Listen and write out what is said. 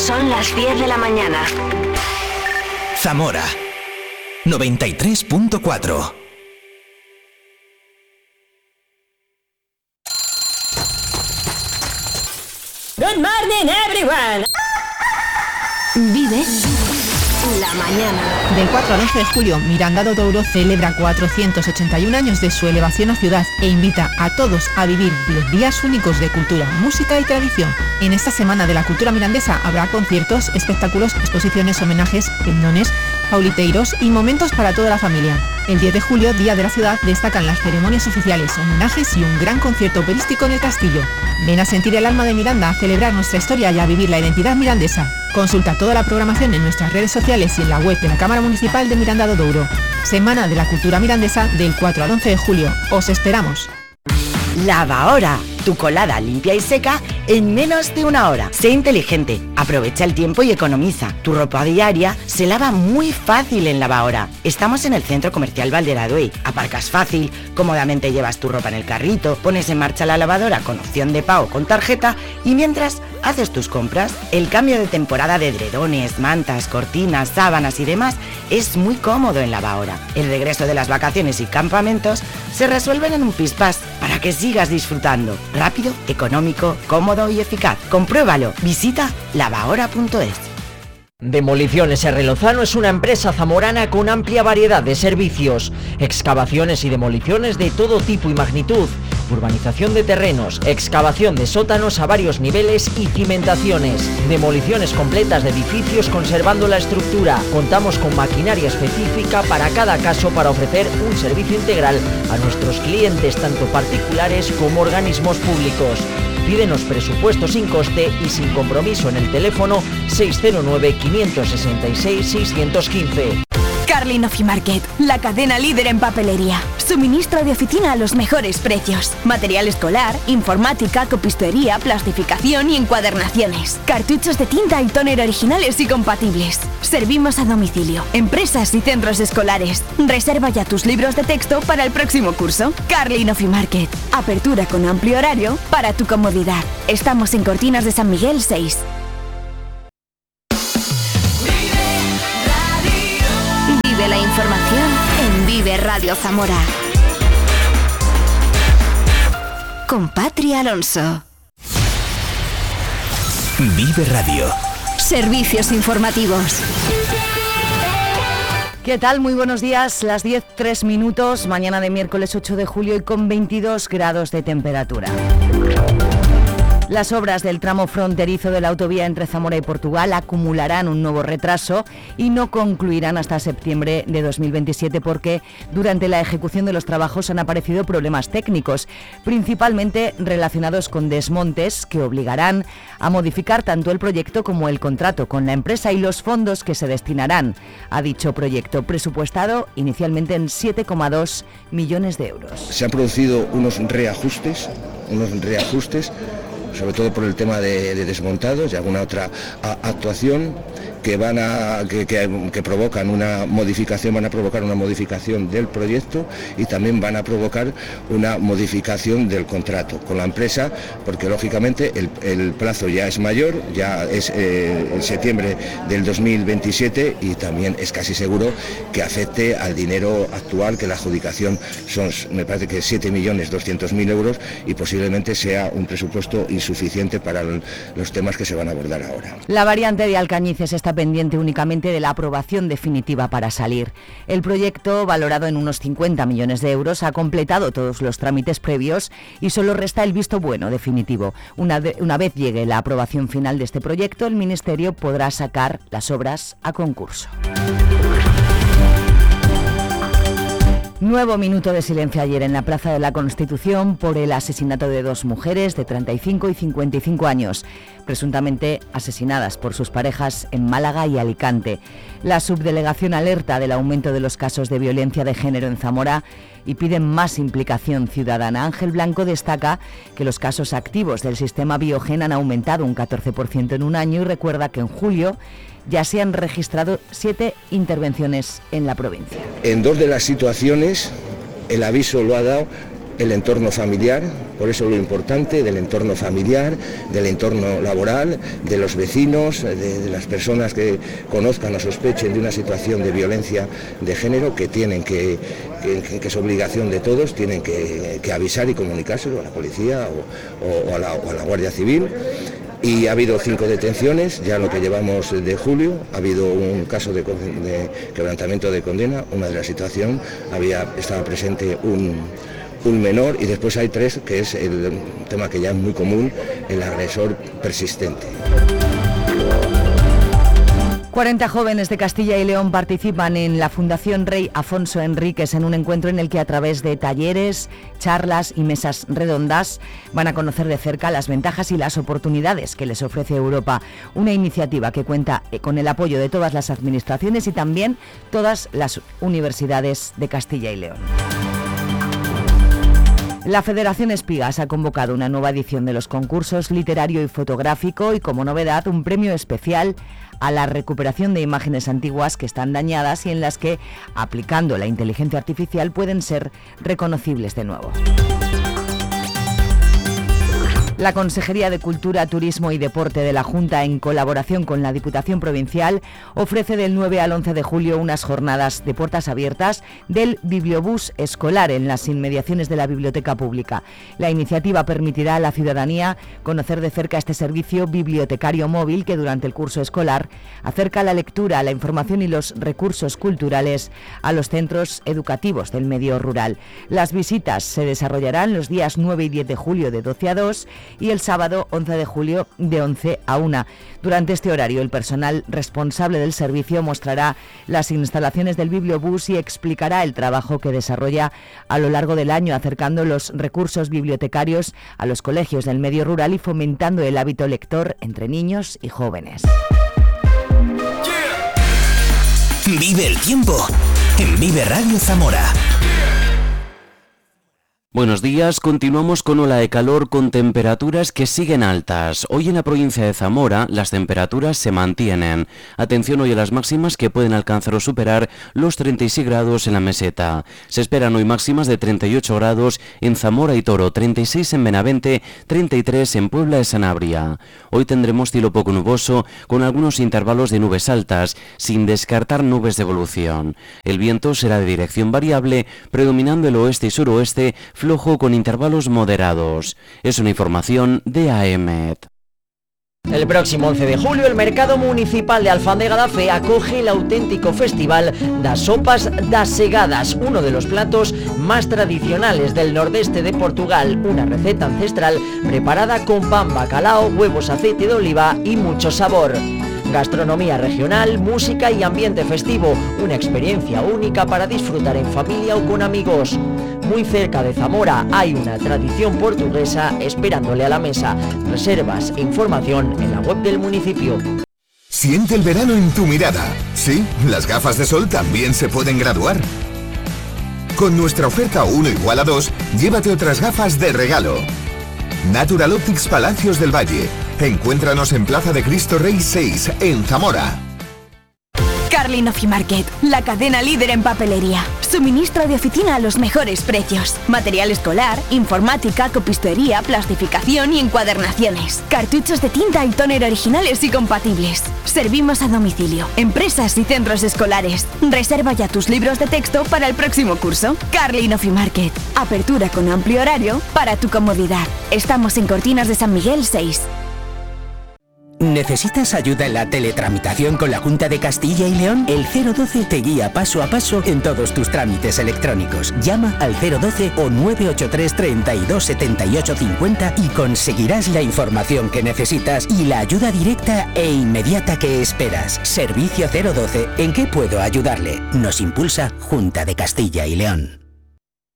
Son las 10 de la mañana. Zamora 93.4. Good morning, everyone. Vive la mañana. Del 4 al 11 de julio, Miranda do Douro celebra 481 años de su elevación a ciudad e invita a todos a vivir 10 días únicos de cultura, música y tradición. En esta semana de la cultura mirandesa habrá conciertos, espectáculos, exposiciones, homenajes, pendones, pauliteiros y momentos para toda la familia. El 10 de julio, Día de la Ciudad, destacan las ceremonias oficiales, homenajes y un gran concierto operístico en el castillo. Ven a sentir el alma de Miranda, a celebrar nuestra historia y a vivir la identidad mirandesa. Consulta toda la programación en nuestras redes sociales y en la web de la Cámara Municipal de Miranda do Douro. Semana de la Cultura Mirandesa del 4 al 11 de julio. ¡Os esperamos! Lavahora, tu colada limpia y seca en menos de una hora. Sé inteligente, aprovecha el tiempo y economiza. Tu ropa diaria se lava muy fácil en Lavahora. Estamos en el Centro Comercial Valderaduey. Aparcas fácil, cómodamente llevas tu ropa en el carrito, pones en marcha la lavadora con opción de pago con tarjeta y mientras haces tus compras, el cambio de temporada de edredones, mantas, cortinas, sábanas y demás es muy cómodo en Lavahora. El regreso de las vacaciones y campamentos se resuelven en un pispás para que sigas disfrutando. Rápido, económico, cómodo y eficaz. Compruébalo. Visita lavahora.es. Demoliciones R. Lozano es una empresa zamorana con amplia variedad de servicios, excavaciones y demoliciones de todo tipo y magnitud, urbanización de terrenos, excavación de sótanos a varios niveles y cimentaciones, demoliciones completas de edificios conservando la estructura. Contamos con maquinaria específica para cada caso para ofrecer un servicio integral a nuestros clientes, tanto particulares como organismos públicos. Pídenos presupuesto sin coste y sin compromiso en el teléfono 609-566-615. Carlin Ofimarket, la cadena líder en papelería. Suministro de oficina a los mejores precios. Material escolar, informática, copistería, plastificación y encuadernaciones. Cartuchos de tinta y tóner originales y compatibles. Servimos a domicilio, empresas y centros escolares. Reserva ya tus libros de texto para el próximo curso. Carlin Ofimarket. Apertura con amplio horario para tu comodidad. Estamos en Cortinas de San Miguel 6. Vive la información en Vive Radio Zamora. Con Patria Alonso. Vive Radio. Servicios informativos. ¿Qué tal? Muy buenos días, las 10:03, mañana de miércoles 8 de julio y con 22 grados de temperatura. Las obras del tramo fronterizo de la autovía entre Zamora y Portugal acumularán un nuevo retraso y no concluirán hasta septiembre de 2027 porque durante la ejecución de los trabajos han aparecido problemas técnicos, principalmente relacionados con desmontes que obligarán a modificar tanto el proyecto como el contrato con la empresa y los fondos que se destinarán a dicho proyecto, presupuestado inicialmente en 7,2 millones de euros. Se han producido unos reajustes, sobre todo por el tema de desmontados y alguna otra actuación que provocan una modificación, van a provocar una modificación del proyecto y también van a provocar una modificación del contrato con la empresa, porque lógicamente el plazo ya es mayor, ya es en septiembre del 2027 y también es casi seguro que afecte al dinero actual, que la adjudicación son, me parece que 7.200.000 euros y posiblemente sea un presupuesto insuficiente para los temas que se van a abordar ahora. La variante de Alcañices está pendiente únicamente de la aprobación definitiva para salir. El proyecto, valorado en unos 50 millones de euros, ha completado todos los trámites previos y solo resta el visto bueno definitivo. Una vez llegue la aprobación final de este proyecto, el Ministerio podrá sacar las obras a concurso. Nuevo minuto de silencio ayer en la Plaza de la Constitución por el asesinato de dos mujeres de 35 y 55 años, presuntamente asesinadas por sus parejas en Málaga y Alicante. La subdelegación alerta del aumento de los casos de violencia de género en Zamora y piden más implicación ciudadana. Ángel Blanco destaca que los casos activos del sistema Biogen han aumentado un 14% en un año y recuerda que en julio ya se han registrado 7 intervenciones en la provincia. En dos de las situaciones el aviso lo ha dado el entorno familiar, por eso lo importante del entorno familiar, del entorno laboral, de los vecinos, de las personas que conozcan o sospechen de una situación de violencia de género, que tienen que es obligación de todos, tienen que avisar y comunicárselo a la policía o a la Guardia Civil. Y ha habido 5 detenciones, ya en lo que llevamos de julio, ha habido un caso de quebrantamiento de condena, una de la situación, estaba presente un menor, y después hay 3, que es el tema que ya es muy común, el agresor persistente. 40 jóvenes de Castilla y León participan en la Fundación Rey Afonso Enríquez en un encuentro en el que a través de talleres, charlas y mesas redondas van a conocer de cerca las ventajas y las oportunidades que les ofrece Europa. Una iniciativa que cuenta con el apoyo de todas las administraciones y también todas las universidades de Castilla y León. La Federación Espigas ha convocado una nueva edición de los concursos literario y fotográfico y, como novedad, un premio especial a la recuperación de imágenes antiguas que están dañadas y en las que, aplicando la inteligencia artificial, pueden ser reconocibles de nuevo. La Consejería de Cultura, Turismo y Deporte de la Junta, en colaboración con la Diputación Provincial, ofrece del 9 al 11 de julio unas jornadas de puertas abiertas del bibliobús escolar en las inmediaciones de la Biblioteca Pública. La iniciativa permitirá a la ciudadanía conocer de cerca este servicio bibliotecario móvil que durante el curso escolar acerca la lectura, la información y los recursos culturales a los centros educativos del medio rural. Las visitas se desarrollarán los días 9 y 10 de julio de 12 a 2 y el sábado 11 de julio de 11 a 1. Durante este horario, el personal responsable del servicio mostrará las instalaciones del bibliobús y explicará el trabajo que desarrolla a lo largo del año, acercando los recursos bibliotecarios a los colegios del medio rural y fomentando el hábito lector entre niños y jóvenes. Vive el tiempo en Vive Radio Zamora. Buenos días, continuamos con ola de calor con temperaturas que siguen altas. Hoy en la provincia de Zamora las temperaturas se mantienen. Atención hoy a las máximas que pueden alcanzar o superar los 36 grados en la meseta. Se esperan hoy máximas de 38 grados en Zamora y Toro, 36 en Benavente, 33 en Puebla de Sanabria. Hoy tendremos cielo poco nuboso con algunos intervalos de nubes altas, sin descartar nubes de evolución. El viento será de dirección variable, predominando el oeste y suroeste, flojo con intervalos moderados. Es una información de AEMET. El próximo 11 de julio el Mercado Municipal de Alfandega da Fe acoge el auténtico festival das Sopas das Segadas, uno de los platos más tradicionales del nordeste de Portugal, una receta ancestral preparada con pan, bacalao, huevos, aceite de oliva y mucho sabor. Gastronomía regional, música y ambiente festivo, una experiencia única para disfrutar en familia o con amigos. Muy cerca de Zamora hay una tradición portuguesa esperándole a la mesa. Reservas e información en la web del municipio. Siente el verano en tu mirada. Sí, las gafas de sol también se pueden graduar. Con nuestra oferta 1 igual a 2, llévate otras gafas de regalo. Natural Optics Palacios del Valle. Encuéntranos en Plaza de Cristo Rey 6, en Zamora. Carlin Office Market, la cadena líder en papelería. Suministro de oficina a los mejores precios. Material escolar, informática, copistería, plastificación y encuadernaciones. Cartuchos de tinta y tóner originales y compatibles. Servimos a domicilio, empresas y centros escolares. Reserva ya tus libros de texto para el próximo curso. Carlin Office Market. Apertura con amplio horario para tu comodidad. Estamos en Cortinas de San Miguel 6. ¿Necesitas ayuda en la teletramitación con la Junta de Castilla y León? El 012 te guía paso a paso en todos tus trámites electrónicos. Llama al 012 o 983 32 78 50 y conseguirás la información que necesitas y la ayuda directa e inmediata que esperas. Servicio 012. ¿En qué puedo ayudarle? Nos impulsa Junta de Castilla y León.